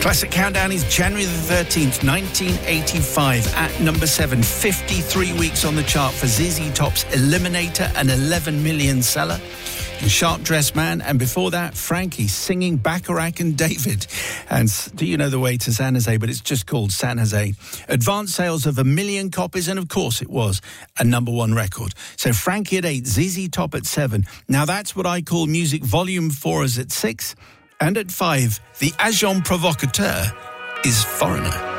Classic Countdown is January the 13th, 1985. At number 7, 53 weeks on the chart for ZZ Top's Eliminator, an 11 million seller. And Sharp Dressed Man, and before that, Frankie singing Bacharach and David. And do you know the way to San Jose? But it's just called San Jose. Advanced sales of 1 million copies, and of course it was a number 1 record. So Frankie at 8, ZZ Top at 7. Now that's what I call music volume 4 is at 6. And at 5, the agent provocateur is Foreigner.